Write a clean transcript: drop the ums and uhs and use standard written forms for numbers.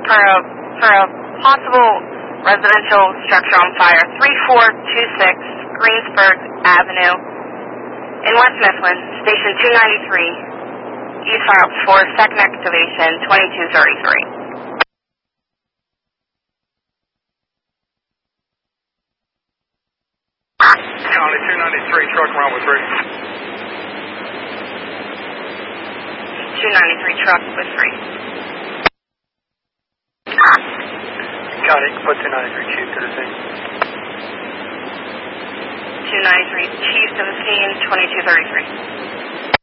for a possible residential structure on fire, 3426 Greensburg Avenue in West Mifflin, Station 293, East Files for second excavation, 2233. County 293, truck around with 3. 293, truck with 3. County, put 293, chief to the scene. 293, chief to the scene, 2233.